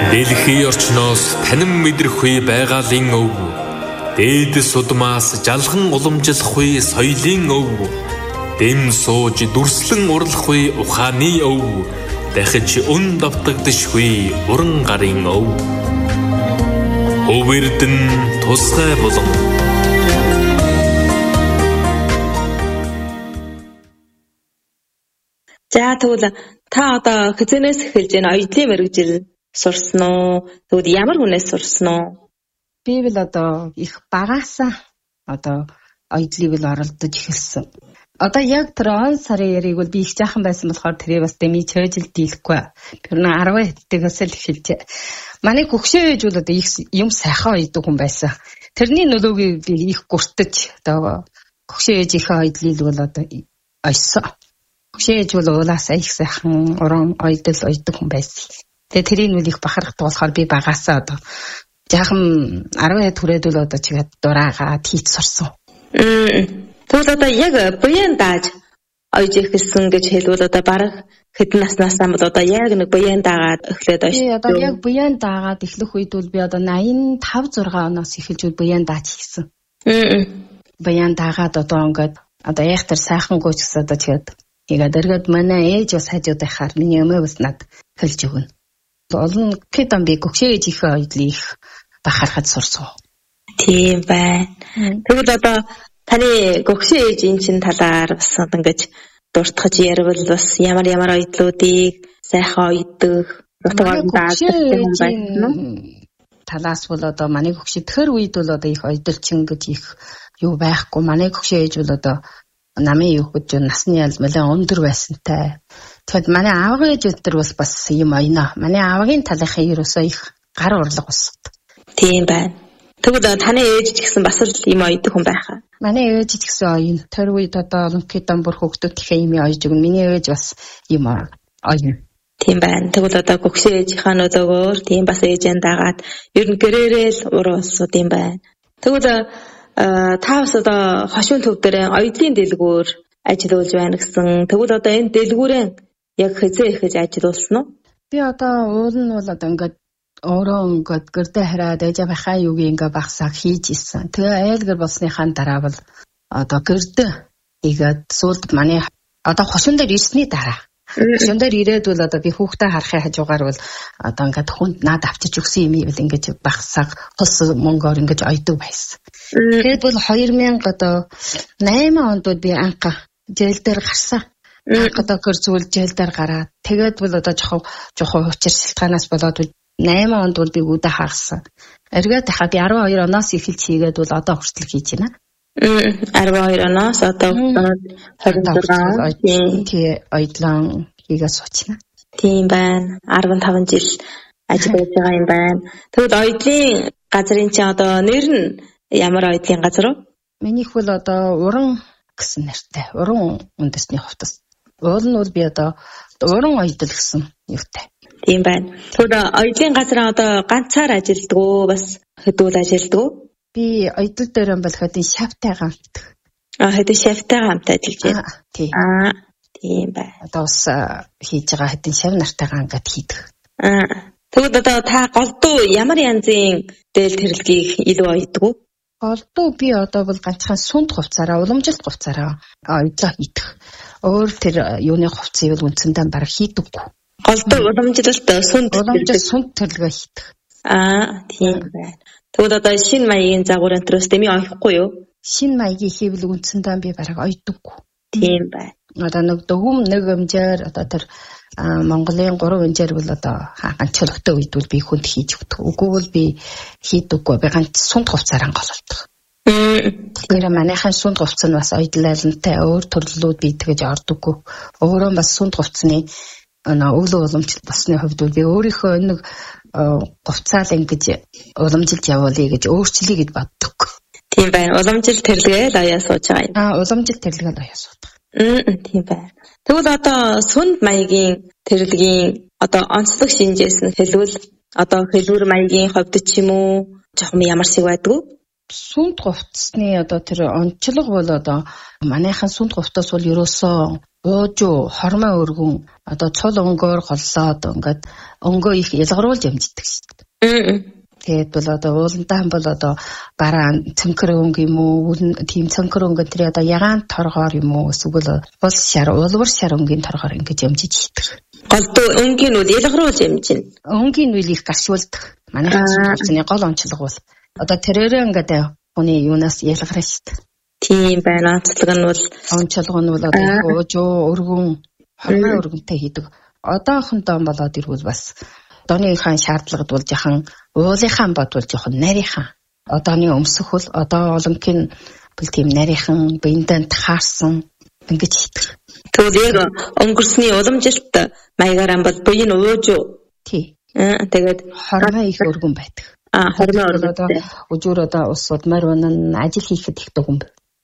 Дэлхийн орчноос танин мэдрэхгүй байгалийн өв. Дээд судмаас жалган уламжлахгүй соёлын өв. Дэм сууж дүрслэн урлахгүй ухааны өв. Дахиж өн давтагдашгүй уран гарын өв. Өвөрдөн тусгай болон. За тэгвэл та одоо хизэнээс эхэлж энэ оюутлын мэргэжил сурсан уу? Тэгвэл ямар хүнээс сурсан уу? Би бол одоо их багаасаа одоо оюутлыг л оролдож эхэлсэн. Одоо яг тэр он сарын яриг бол би их жаахан байсан болохоор тэрийг бас дэмий чөжил дийлэхгүй. Тэр нь 10 хэдтээс л эхэлж. Манай хөгшөө ээж бол одоо их юм сайхан ойдог хүн байсан. Тэрний нөлөөг би их гуртаж одоо хөгшөө ээжийнхээ оюутлыг бол одоо ойсон. Хөгшөө ээж бол уулаасаа их сайхан уран ойдог хүн байсан. Тэгээ тэрийг нь их бахархдаг болохоор би багаасаа одоо жаахан 10 хүрээд бол одоо чигээд дураагаад хийц сурсан. Тэгвэл одоо яг буян дааж ойж эхэлсэн гэж хэлвэл одоо бараг хэдэн наснаас бол одоо яг нэг буян даагаад эхлээд ойж. Би одоо яг буян даагаад эхлэх үед бол би одоо 85 6 оноос эхэлж буян дааж хийсэн. Буян даагаад одоо ингээд одоо яг тэр сайхан гооч гэсэн одоо чигээд игээд эргээд манай ээж бас хажууд байхаар миний өмөө бас над хэлж өгнө. Олон хэдэн би гөгшөө ээжийнхээ ойдлыг их бахархаж сурсан. Тийм байна. Тэгвэл одоо таны гөгшөө ээжийн чинь талаар бас ингэж дуртахж ярил бас ямар ойдлуудыг сайхан ойдог талаас бол одоо манай гөгшөө тэр үед бол одоо их ойдолчин гэж их юу байхгүй. Манай гөгшөө ээж бол одоо намын юу гэж насны ялмалаа өндөр байсантай. Тэгэхэд манай аавын ээж өдөр бас юм ойно. Манай аавын талынхаа ерөөсөө их гар урлаг усд. Тийм байна. Тэгвэл таны ээж ч гэсэн бас л юм ойдог хүн байхаа. Манай ээж ч гэсэн ойно. Тэр үед одоо олимпиадан бүр хүүхдүүд ихээ юм ойж өгнө. Миний ээж бас юм ойно. Тийм байна. Тэгвэл одоо гөгшөө ээжийнхаа нөлөөгөөр тийм бас ээжэн дагаад ер нь гэрээрэл уруусууд юм байна. Тэгвэл та бас одоо хошуун төв дээр оюутлын дэлгүүр ажиллаж байна гэсэн. Тэгвэл одоо энэ дэлгүүрэн яг хизээ ихэж ажилласан уу? Би одоо уул нь бол одоо ингээд өөрөө ингээд гэрдээ хараад ээж аваахаа юуг ингээд багсаа хийж исэн. Тэгээ айлгэр болсныхаа дараа бол одоо гэрдээ игээд сүүлд манай одоо хошуун дээр ирсний дараа. Хошуун дээр ирээд бол одоо би хүүхдээ харахын хажуугаар бол одоо ингээд хүнд наад авчиж өгсөн юм ивэл ингээд багсаа хос мөнгөөр ингээд ойдог байсан. Тэгээд бол 2000 одоо 8 онд би анх жил дээр гарсан. Одоо гэр зүйл жил дээр гараад тэгээд бол одоо жоохон учир шалтгаанаас болоод 8 онд бол би үдэ хаагсан. Эргээд хаа би 12 оноос эхэлж хийгээд бол одоо хүртэл хийж байна. 12 оноос одоо 26 тий ойдлон хийгээ суучна. Тийм байна. 15 жил ажиллаж байгаа юм байна. Тэгвэл ойдлын газрын чинь одоо нэр нь ямар ойдлын газар вэ? Минийх бол одоо уран гэсэн нэртэй. Уран үндэсний хувцас. Уул нь бол би одоо уран ойдол гэсэн юутай. Тийм байна. Тэгвэл ойдлын газар одоо ганцаар ажилддаг уу? Бас хэдүүл ажилддаг уу? Би ойдол дээр юм бол хэдийн шавтай гамт. Хэдийн шавтай гамт ажиллаж байна. Тийм. Тийм байна. Одоо бас хийж байгаа хэдийн шав нартай гангад хийдэг. Тэгвэл одоо та голдуу ямар янзын дээл тэрэлгийг илүү ойдог уу? Голдуу би одоо бол ганцхан сүнд хувцаараа уламжилт хувцаараа ойдлоо хийдэг. Өөр тэр юуны хувцсыг бол үндсэндээ бараг хийдэггүй. Голдуу уламжилт сүнд тэрэлгээ хийдэг. Тийм байна. Тэгвэл одоо шинэ маягийн загвар энтрос дэмий ойхгүй юу? Шинэ маягийн хийвэл үндсэндээ би бараг ойдоггүй. Тийм байна. Одоо нэг дөгөм нэг хэмжээр одоо тэр Монголын 3 хэмжээр бол одоо ганцлогтой үед бол би хүнд хийж өгдөг. Үгүй бол би хийдэггүй. Би ганц сүнд хувцаараа гололдог. Тэгэхээр манайхан сүнд хувцас нь бас ойдлалантай өөр төрлүүд би тэгэж ордоггүй. Өөрөө бас сүнд хувцсны өглөө уламжлалт болсны хувьд би өөрийнхөө нэг хувцаал ингэж уламжилж явуулъя гэж өөрчлөе гэж боддог. Тийм байна. Уламжил тэрлэгээл аяа сууж байгаа юм. Уламжил тэрлэгээл аяа суудаг. Тийм байна. Тэгвэл одоо сүнд маягийн тэрлэгийн одоо онцлог шинжээс нь хэлвэл одоо хэлбэр маягийн хувьд ч юм уу жоохон ямар шиг байдаг вэ? Сүнд хувцсны одоо тэр онцлог бол одоо манайхан сүнд хувцас бол ерөөсөө уужуу хормой өргөн одоо цул өнгөөр голлоод ингээд өнгөө их ялгаруулж ямждаг шүү дээ. Тэгээд бол одоо ууландаа бол одоо бараа цэнхэр өнгө юм уу тийм цэнхэр өнгө тэр одоо ягаан торгоор юм уу эсвэл ул шар улвар шар өнгийн торгоор ингэж ямжиж хийдэг. Голдуу өнгийн үл ялгаруулж ямжина. Өнгийн үл их гаршуулдаг. Манай гол онцлог бол одоо тэрээрээ ингээд хүний юунаас ялгарна шүү дээ. Тийм байна. Онцлог нь бол одоо уужуу өргөн хормой өргөнтэй хийдэг. Одоохондоо болоод ирвэл бас одооныхаа шаардлагад бол жоохон уулынхаа бодвол жоохон нарийнхан. Одооны өмсөх бол одоо олонхын бол тийм нарийнхан биендээ тахаарсан ингэж хийдэг. Тэгвэл яг өнгөрсний уламжилт маягаараа бол буян уужуу. Тий. Тэгээд хормой их өргөн байдаг. Хормой одоо өжөр одоо ус судмаар унан ажил хийхэд их дугуй.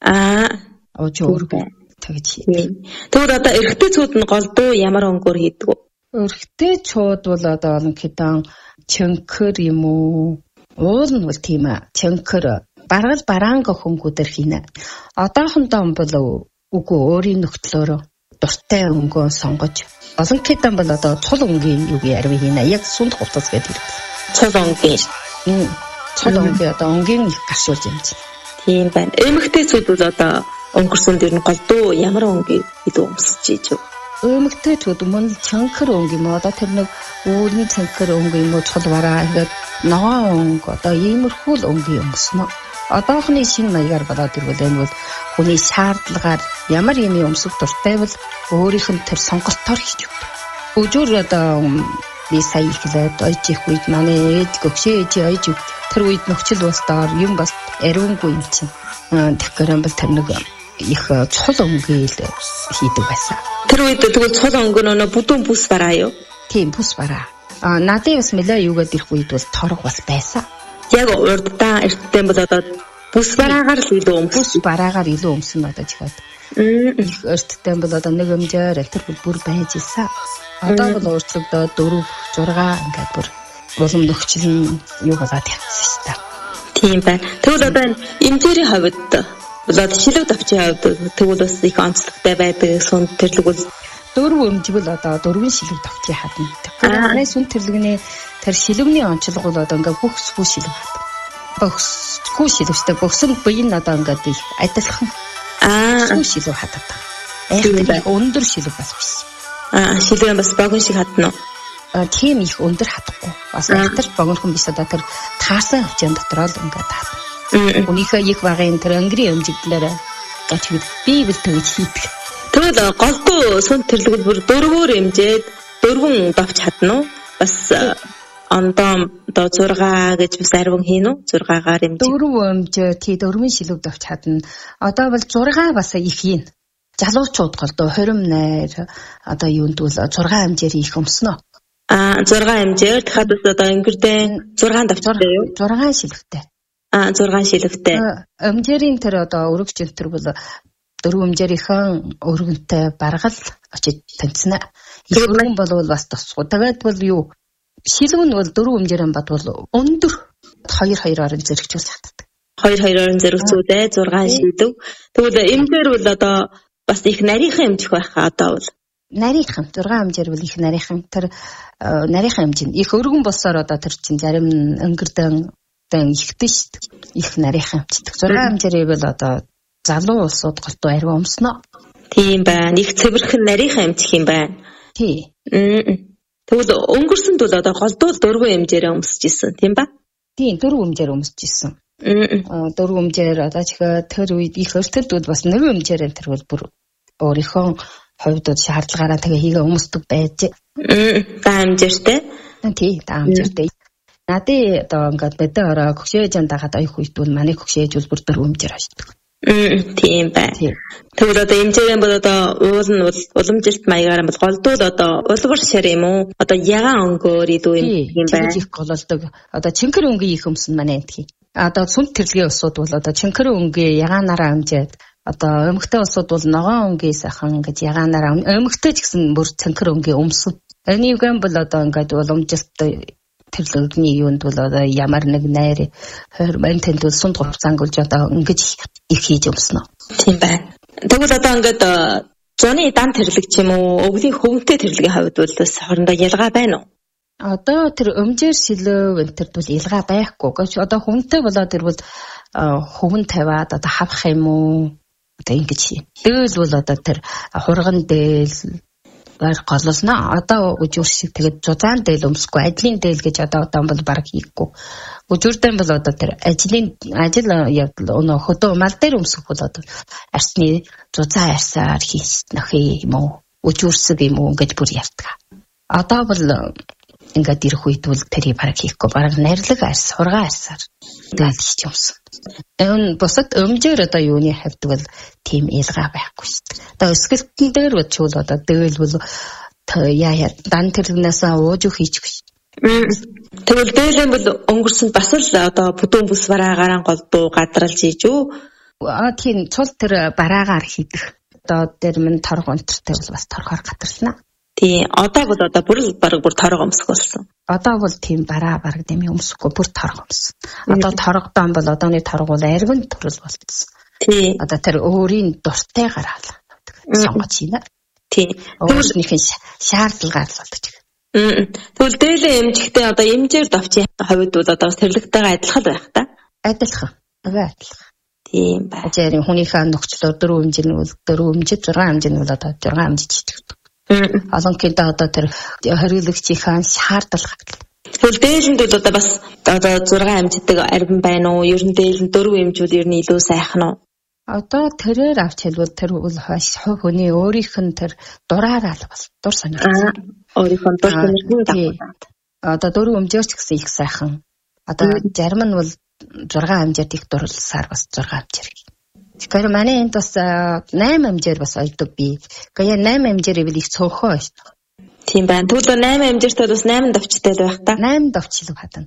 Уужуу өргөн тэгж хийдэг. Тэгвэл одоо эрэгтэйчүүд нь голдуу ямар өнгөөр хийдэг вэ? Эрэгтэйчүүд бол одоо олонхийдөө чөнхөр юм уу? Уул нь бол тийм чөнхөр баргал бараанга хөнгүүдэр хийнэ. Одоохондоо бол үгүй өөрийн нөхцлөөр дуртай өнгөө сонгож олонхийдөө бол одоо цул өнгийн юуг ярив хийнэ. Яг сүнд хувцас гэдэг хэрэг. Цул өнгийн. Цул өнгийн одоо өнгийн их гаршуулж юмж. Тийм байна. Эмэгтэйчүүд бол одоо өнгөрсөн дэр нь голдуу ямар өнгийг идүү өмсөж ийж вэ? Эмэгтэйчүүд мөн чанхэр өнг юм одоо тэр нэг үүлэн чанхэр өнг юм уу цул бараа ингээд ногоон өнг одоо иймэрхүү л өнгийн өмснө. Одоохны шинэ маягаар болоод ирвэл энэ бол хүний шаардлагаар ямар юм өмсөх дуртай бол өөрийнх нь тэр сонголтоор хийж өгдөг. Өжөр одоо би сая ихлээд ойж их үед манай ээж гөгшөө ээж ойж тэр үед нөхцөл болтоор юм бас ариунгүй юм чинь. Тэгэхээр бол тэр нэг их цул өнгийг хийдэг байсан. Тэр үед тэгвэл цул өнгө нөө бүдүүн бүс бараа юу? Тийм бүс бараа. Надад бас нэлээ юугаад ирэх үед бол торог бас байсан. Яг урддаа эртдээ бол одоо бүс бараагаар л илүү бүс бараагаар илүү өмсөн одоо жихэд. Их эртдээ бол одоо нэг өмжээр тэр бүр байж исэн. Одоо бол өөрчлөгдөө 4 6 ингээд бүр улам нөхцөл нь юу болоод явсан шүү дээ. Тийм байна. Тэгвэл одоо эмзэрийн хувьд болоод шилэг давчийн хувьд тэгвэл бас их онцлогтой байдаг. Сүн тэрлэг бол 4 өмжгөл одоо 4 шилэг давчийн хадна. Тэгэхээр сүн тэрлэгний тэр шилэгний онцлог бол одоо ингээд бүхсгүй шилэг хад. Бүхсгүй шилэгчтэй бүхсэн буян одоо ингээд их адилхан. Бүхсгүй шилэг хаддаг. Их өндөр шилэг бас биш. Шилэг бас богино шиг хадна уу? Тийм их өндөр хадахгүй. Бас айтар богинохон биш одоо тэр таарсан хөвчөн дотроо л ингээд хадна. Үнийхээ их багын тэр өнгөрийн өмжиглээр гачиг би бил тэгж хийдэг. Тэгвэл голдуу сүн тэрлэг бүр дөрвөөр эмжээд дөрвөн давч хадна уу? Бас ондоо 6 гэж бас арвин хийн үү? 6-аар эмж. Дөрвөн өмжөө тий дөрвөн шилэг давч хадна. Одоо бол 6 бас их хийн. Залуучууд голдуу 20 найр одоо юунд бол 6 хэмжээр их өмснө. 6 хэмжээр дахиад бас одоо өнгөрдөө 6 давчтай юу? 6 шилэгтэй. 6 шилэгтэй. Өмжээрийн тэр одоо өргөж энэ бол 4 өмжээрийнхэн өргөнтэй баргал очиж таньцна. Их өргөн болвол бас тусгүй. Тэгээд бол юу? Шилэг нь бол 4 өмжээрэн бодвол өндөр 2-2-оор зэрэгжүүл хатдаг. 2-2-оор зэрэгцүүдээ 6 шилэг. Тэгвэл эмзээр бол одоо бас их нарийнхан эмжих байхаа одоо бол нарийнхан 6 хэмжээр бол их нарийнхан тэр нарийнхан хэмжээ их өргөн болсоор одоо тэр чинь зарим өнгөрдөн ихтэй шүү дээ. Их нарийнхан хэмждэг. 6 хэмжээрээ бол одоо залуу улсууд голтуу арай өмснө. Тийм байна. Их цэвэрхэн нарийнхан хэмжих юм байна. Тий. Тэгвэл өнгөрсөнд бол одоо голдуу 4 хэмжээрээ өмсөж исэн тийм ба? Тийм 4 хэмжээр өмсөж исэн. 4 хэмжээр одоо чихээ тэр үед их өртөлд бол бас 1 хэмжээрээ тэр бол бүр өөрийнхөө хувьд шаардлагаараа тэгээ хийгээ өмсдөг байж. Даамжиртэй. Тий, даамжиртэй. Надад одоо ингээд мэдээ ороо гөгшөөж дагаад аяг үед бол манай гөгшөөж бол бүр 4 хэмжээр ашигдаг. Тийм байна. Тэгвэл одоо эмзээрэн бол одоо уул нь бол уламжилт маягаар бол голдуу одоо улвар шар юм уу? Одоо ягаан өнгөөр идүү юм байна. Их гололдог. Одоо чинхэр өнгийн их өмсөн манай эндхий. Одоо сүнт тэрлэгийн усуд бол одоо чинхэр өнгийн ягаанаараа амжаад одоо өмгтэй усуд бол ногоон өнгийн сайхан гэж ягаанаараа өмгтэй ч гэсэн бүр чинхэр өнгийн өмсөн. Энийг бол одоо ингээд уламжилт тэрлэгний юунд бол одоо ямар нэг найр 20 тэнд бол сунд хувцаангуулж одоо ингэж их хийж өмснө. Тийм байна. Тэгвэл одоо ингээд зуны дан тэрлэг ч юм уу, өвлийн хөвөнтэй тэрлэгийн хувьд бол бас хоорондоо ялгаа байна уу? Одоо тэр өмжээр шилөө энтерд бол ялгаа байхгүй. Гэвч одоо хүнтэй болоод тэрвэл хөвөн тавиад одоо хавах юм уу? Одоо ингэж юм. Дээл бол одоо тэр хурган дээл гололно. Одоо өжүүр шиг тэгээд зузаан дээл өмсөхгүй, ажлын дээл гэж одоо бол баг хийхгүй. Өжүүрдэн бол одоо тэр ажил явдал хөдөө мал дээр өмсөх бол одоо арсны зузаан арсаар хийснэх юм уу? Өжүүрсэг юм уу гэж бүр ярьдаг. Одоо бол ингээд ирэх үед бол тэрийг бараг хийхгүй, бараг нарилаг арс, хургаан арсаар дээл хийж юмсан. Энэ бусад өмжээр одоо юуны хавьд бол тийм ялгаа байхгүй шүү дээ. Одоо өсгөлтөн дээр бол одоо дээл бол яа дан тэрлэгнээс ууж хийчихгүй шүү. Тэгвэл дээлэн бол өнгөрсөнд бас л одоо бүдүүн бүс бараагаар голдуу гадралж ийж үү? Тийм цул тэр бараагаар хийдэг. Одоо дээр минь торго өнтертэй бол бас торгоор гадарлана. Тий, одоо бол бүр торго өмсөх болсон. Одоо бол тийм бараа бараг дэмий өмсөхгүй бүр торго өмсөн. Одоо торгодон бол одооны торго бол аргин төрөл болчихсон. Тий. Одоо тэр өөрийн дуртай гараал сонгож ийна. Тий. Өөрснийхээ шаардлагаар л болдог. Тэгвэл дээлээ эмжихдээ одоо эмжээр давчийн хувьд бол одоо тэрлэгтэйгээ адилхан байх та? Адилхан. Адилхан. Тийм бай. Ажарын хүнийхээ нөхцлөөр 4 хэмжээ нь бол 4 хэмжээ 6 хэмжээ нь бол одоо 6 хэмжээ хийдэг. Олонхийдөө одоо тэр хориолагчийн шаардлага. Тэгвэл дээлэнд бол одоо бас одоо 6 хэмжээтэй арвин байна уу? Ер нь дээлэнд 4 хэмжүүд ер нь илүү сайхан уу? Одоо тэрээр авч хэлбэл тэр бол хүний өөрийнх нь тэр дураараа л бол дур сонирхол. Өөрийнх нь дур сонирхол дагуулад. Одоо 4 хэмжээр ч гэсэн их сайхан. Одоо зарим нь бол 6 хэмжээд их дурлсаар бас 6 хэмжээр. Тэгэхээр манай энд бас 8 хэмжээр бас ойдог би. Гэхдээ 8 хэмжээр ивэл их цөөхөө шүү. Тийм байна. Тэгвэл 8 хэмжээртэй бас 8 давчтай л байх та. 8 давчлаг хадна.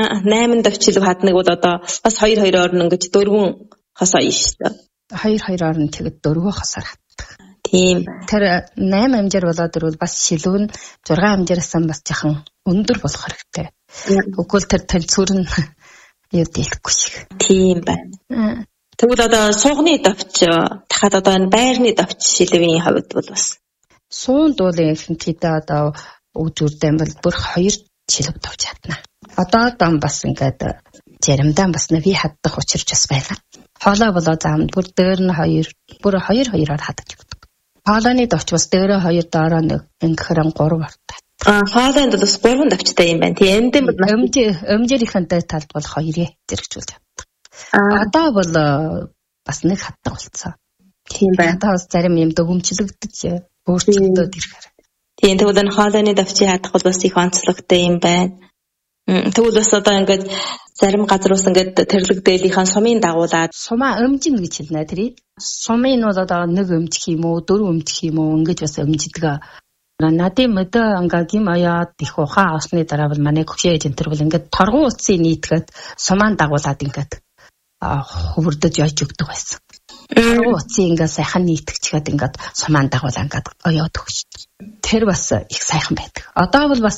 8 давчлаг хадныг бол одоо бас 2-2-оор нь ингэж 4 хос аяа шүү. 2-2-оор нь тэгэд 4 хосоор хатдаг. Тийм. Тэр 8 хэмжээр болоод ирвэл бас шилүү нь 6 хэмжээрээс бас жахан өндөр болох хэрэгтэй. Өгвөл тэр тэнцвэр нь юу дийлэхгүй шиг. Тийм байна. Тэгвэл одоо суугны давч дахад одоо энэ байрны давч шилвийн хувьд бол бас суунд бол ихэнхдээ одоо үжүрдэн бол бүр 2 шилв давч хатна. Одоо бас ингээд заримдаа бас нэвий хаддах учирч бас байна. Хоолой болоо заамд бүр дээр нь 2 бүр 2-2-оор хадаж өгдөг. Хоолойны давч бас дээрээ 2 доороо 1 ингэхээр 3 ордог. Хоолойнд бас 3 давчтай юм байна. Тийм энд бол өмжөөрийнхэнтэй талд бол 2 зэрэгжүүлж хаддаг. Одоо бол бас 1 хаддаг болцсон. Тийм байна. Одоо бас зарим юм дөгөмчлөгдөж өөрчлөгдөд ирэхээр. Тийм тэгвэл энэ хоолойны давчийг хадах бол бас их онцлогтой юм байна. Тэгвэл бас одоо ингээд зарим газрууд ингээд тэрлэг дээлийнхэн сумын дагуулад сумаа өмжин гэж хэлнэ тэрийг. Сумын бол одоо 1 өмжих юм уу 4 өмжих юм уу ингэж бас өмждөг. Надын мэдээ ангагийн аяад их ухаан авсны дараа бол манай гүшээ эжентэр бол ингээд торгон утсыг нийтгээд сумаан дагуулад ингээд хөвөрдөж яж өгдөг байсан. Торгон утсыг ингээд сайхан нийтгэчгээд ингээд сумаан дагуулаа ингээд оёод өгч. Тэр бас их сайхан байдаг. Одоо бол бас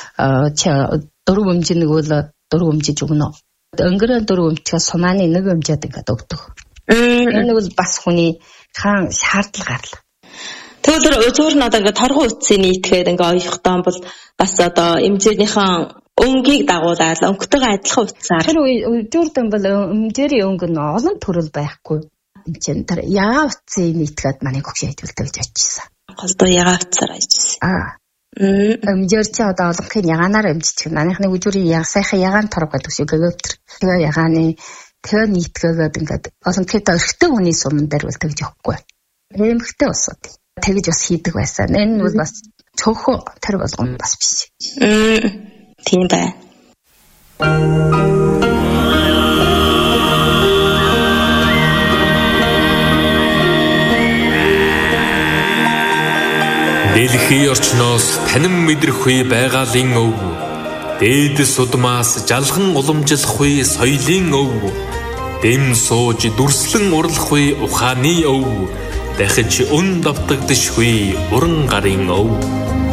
4 өмжин нэг бол 4 өмжиж өгнө. Өнгөрөө 4 өмжихээс сумааны 1 өмжөөд ингээд өгдөг. Энэ бол бас хүний хаан шаардлагаар л. Тэгвэл зөөр нь одоо ингээд торгон утсыг нийтгээд ингээд оёхдоо бол бас одоо эмжээнийхэн өнгийг дагуулаад өнгөтэйгээ адилхан утсаар. Тэр үеүрдэн бол эмжээрийн өнгө нь олон төрөл байхгүй. Энд чинь тэр ягаан утсыг нийтгээд манай гүшээ хэдүүлдэг гэж очижсан. Голдоо ягаан утсаар ажилласан. Эмжээр чи одоо олонхын ягаанаар эмжиж. Манайхны үжүүрийн сайхан ягаан торго гэдэг шиг гэгөвтер. Тэгээ ягааны тэгээ нийтгээгээд ингээд олонхын өрхтөө хүний суман дээр бол тэгж өгөхгүй. Эмхтэй усууд тэгж бас хийдэг байсан. Энэ бол бас цөөхөө тэр болгоом бас биш. Тийм бай. Дэлхийн орчноос танин мэдрэх үе байгалийн өв. Дээдэс удмаас жалган уламжлах үе соёлын өв. Дэм сууж дүрслэн урлах үе ухааны өв. Дахиж өн давтагдшгүй уран гарын өв.